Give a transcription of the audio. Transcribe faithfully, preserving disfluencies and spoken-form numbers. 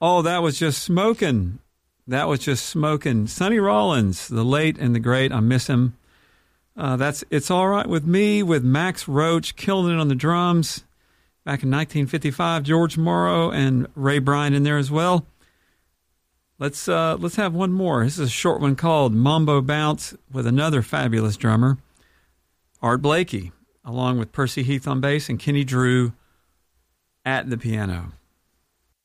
Oh, that was just smoking. That was just smoking. Sonny Rollins, the late and the great. I miss him. Uh, that's It's All Right With Me with Max Roach killing it on the drums. Back in nineteen fifty-five, George Morrow and Ray Bryant in there as well. Let's uh, let's have one more. This is a short one called Mambo Bounce with another fabulous drummer, Art Blakey, along with Percy Heath on bass and Kenny Drew at the piano.